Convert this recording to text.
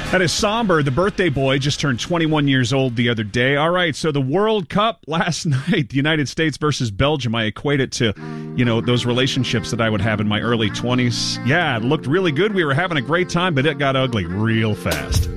That is somber. The birthday boy just turned 21 years old the other day. All right, so the World Cup last night, the United States versus Belgium. I equate it to, those relationships that I would have in my early 20s. Yeah, it looked really good. We were having a great time, but it got ugly real fast.